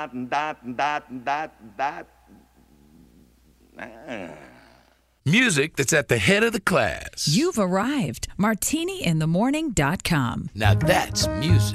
Music that's at the head of the class. You've arrived. MartiniInTheMorning.com. Now that's music.